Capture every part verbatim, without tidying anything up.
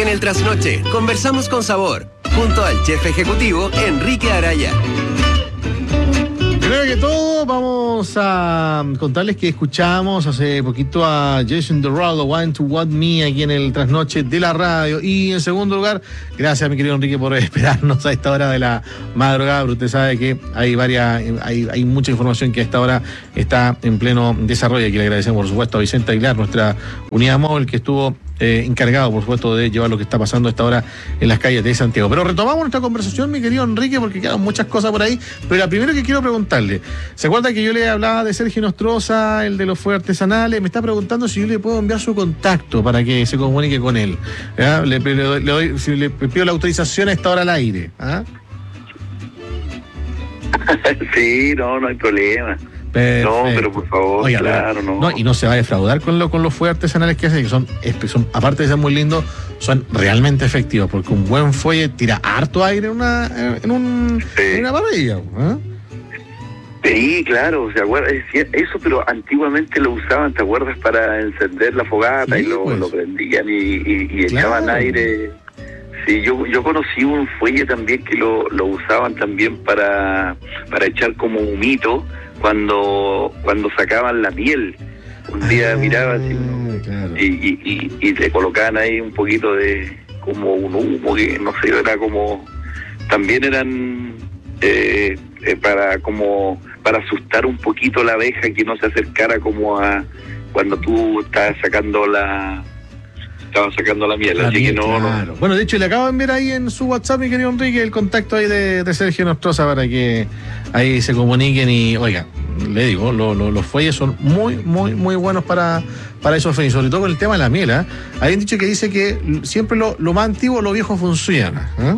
En el Trasnoche, conversamos con sabor, junto al chef ejecutivo Enrique Araya. Primero que todo, vamos a contarles que escuchamos hace poquito a Jason Derulo, Want to Want Me, aquí en el Trasnoche de la radio. Y en segundo lugar, gracias mi querido Enrique por esperarnos a esta hora de la madrugada, pero usted sabe que hay varias, hay, hay mucha información que a esta hora está en pleno desarrollo. Aquí le agradecemos, por supuesto, a Vicente Aguilar, nuestra unidad móvil, que estuvo Eh, encargado, por supuesto, de llevar lo que está pasando a esta hora en las calles de Santiago. Pero retomamos nuestra conversación, mi querido Enrique, porque quedan muchas cosas por ahí. Pero la primera que quiero preguntarle, ¿se acuerda que yo le hablaba de Sergio Nostroza, el de los fuegos artesanales? Me está preguntando si yo le puedo enviar su contacto para que se comunique con él. ¿Ya? Le, le, le, doy, si le pido la autorización a esta hora al aire. ¿Ah? Sí, no, no hay problema. Perfecto. No, pero por favor, Oiga, claro, no. no. Y no se va a defraudar con, lo, con los fuegos artesanales que hacen, que son, son, aparte de ser muy lindos, son realmente efectivos, porque un buen fuelle tira harto aire en una, en un, sí. en una parrilla. ¿Eh? Sí, claro, ¿se acuerda? Eso, pero antiguamente lo usaban, ¿te acuerdas? Para encender la fogata, sí, y lo, pues. lo prendían y, y, y claro. echaban aire. Sí, yo yo conocí un fuelle también que lo, lo usaban también para, para echar como humito cuando cuando sacaban la miel. Un día ah, miraba así, claro. y, y, y, y le colocaban ahí un poquito de como un humo que no sé, era como también eran eh, eh, para como para asustar un poquito la abeja, que no se acercara como a cuando tú estás sacando la estaban sacando la miel, la así miel, que no, claro. no. Bueno, de hecho, le acabo de enviar ahí en su WhatsApp, mi querido Enrique, el contacto ahí de, de Sergio Nostroza para que ahí se comuniquen y, oiga, le digo, lo, lo, los fuelles son muy, muy, muy buenos para, para esos fines, sobre todo con el tema de la miel, ¿eh? Habían dicho que dice que siempre lo, lo más antiguo, lo viejo funciona, ¿eh?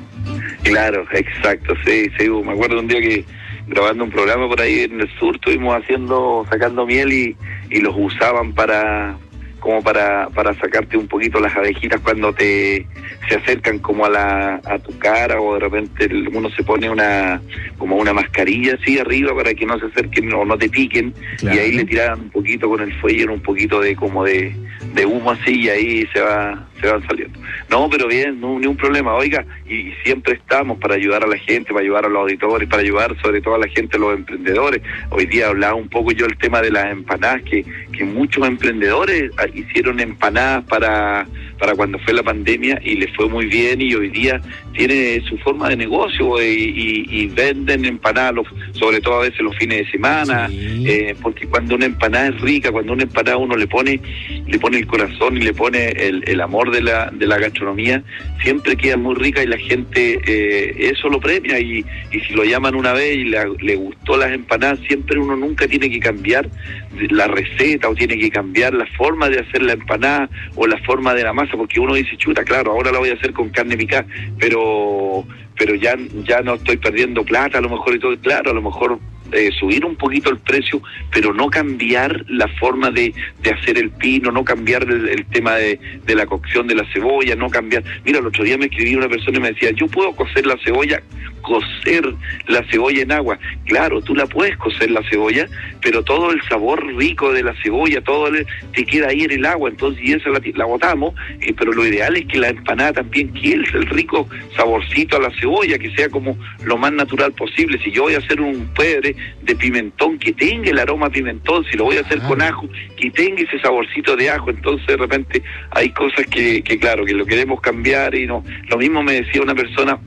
Claro, exacto, sí, sí, me acuerdo un día que grabando un programa por ahí en el sur, estuvimos haciendo, sacando miel y, y los usaban para como para para sacarte un poquito las abejitas cuando te se acercan como a la a tu cara, o de repente uno se pone una como una mascarilla así arriba para que no se acerquen o no te piquen, claro. Y ahí le tiraban un poquito con el fuelle, un poquito de como de, de humo así, y ahí se va se van saliendo. No, pero bien, no, ni un problema. Oiga, y siempre estamos para ayudar a la gente, para ayudar a los auditores, para ayudar sobre todo a la gente, a los emprendedores. Hoy día hablaba un poco yo el tema de las empanadas, que, que muchos emprendedores hicieron empanadas para, para cuando fue la pandemia y les fue muy bien, y hoy día tiene su forma de negocio y, y, y venden empanadas, los, sobre todo a veces los fines de semana, sí. eh, porque cuando una empanada es rica, cuando una empanada uno le pone le pone el corazón y le pone el, el amor de la de la gastronomía, siempre queda muy rica y la gente eh, eso lo premia, y, y si lo llaman una vez y le, le gustó las empanadas, siempre uno nunca tiene que cambiar la receta o tiene que cambiar la forma de hacer la empanada o la forma de la masa, porque uno dice, chuta, claro, ahora la voy a hacer con carne picada, pero pero ya ya no estoy perdiendo plata a lo mejor y todo, claro, a lo mejor Eh, subir un poquito el precio, pero no cambiar la forma de, de hacer el pino, no cambiar el, el tema de, de la cocción de la cebolla, no cambiar. Mira, el otro día me escribía una persona y me decía, yo puedo cocer la cebolla, cocer la cebolla en agua. Claro, tú la puedes cocer la cebolla, pero todo el sabor rico de la cebolla, todo el, te queda ahí en el agua, entonces y esa la, la botamos, eh, pero lo ideal es que la empanada también quede el rico saborcito a la cebolla, que sea como lo más natural posible. Si yo voy a hacer un pebre de pimentón, que tenga el aroma a pimentón, si lo voy a hacer ah. con ajo, que tenga ese saborcito de ajo. Entonces de repente hay cosas que, que claro, que lo queremos cambiar y no. Lo mismo me decía una persona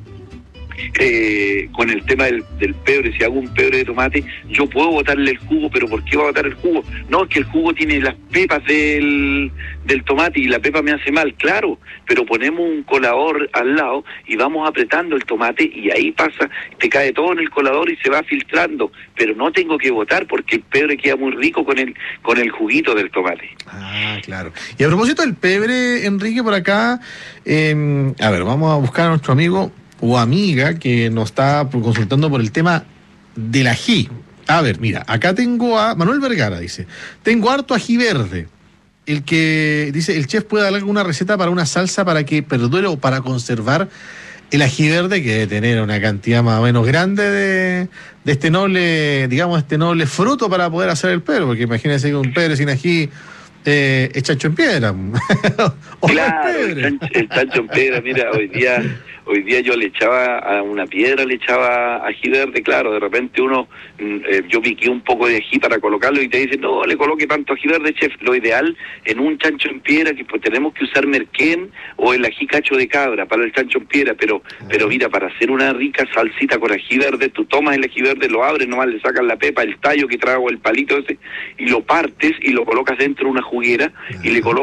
eh, con el tema del, del pebre, si hago un pebre de tomate, yo puedo botarle el jugo, pero ¿por qué va a botar el jugo? No, es que el jugo tiene las pepas del, del tomate y la pepa me hace mal, claro, pero ponemos un colador al lado y vamos apretando el tomate y ahí pasa, te cae todo en el colador y se va filtrando, pero no tengo que botar porque el pebre queda muy rico con el, con el juguito del tomate. Ah, claro. Y a propósito del pebre, Enrique, por acá, eh, a ver, vamos a buscar a nuestro amigo o amiga que nos está consultando por el tema del ají. A ver, mira, acá tengo a Manuel Vergara, dice, tengo harto ají verde. El que dice, el chef puede dar alguna receta para una salsa para que perdure o para conservar el ají verde, que debe tener una cantidad más o menos grande de, de este noble, digamos, este noble fruto para poder hacer el pebre, porque imagínense que un pebre sin ají eh, es chancho en piedra. O Claro, es el pebre. chancho, el chancho en piedra, mira, hoy día hoy día yo le echaba a una piedra, le echaba ají verde, claro, de repente uno, mm, eh, yo piqué un poco de ají para colocarlo y te dicen, no, le coloque tanto ají verde, chef. Lo ideal en un chancho en piedra, que pues tenemos que usar merquén o el ají cacho de cabra para el chancho en piedra, pero pero mira, para hacer una rica salsita con ají verde, tú tomas el ají verde, lo abres, nomás le sacas la pepa, el tallo que trago, el palito ese, y lo partes y lo colocas dentro de una juguera y le colocas